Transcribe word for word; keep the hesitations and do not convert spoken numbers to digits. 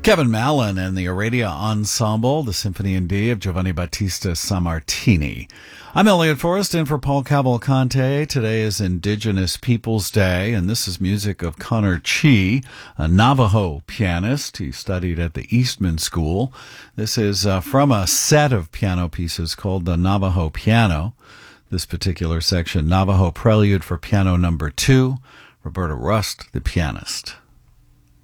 Kevin Mallon and the Aradia Ensemble, the Symphony in D of Giovanni Battista Sammartini. I'm Elliot Forrest in for Paul Cavalcante. Today is Indigenous Peoples Day, and this is music of Connor Chi, a Navajo pianist. He studied at the Eastman School. This is uh, from a set of piano pieces called the Navajo Piano. This particular section, Navajo Prelude for Piano Number Two, Roberta Rust, the pianist.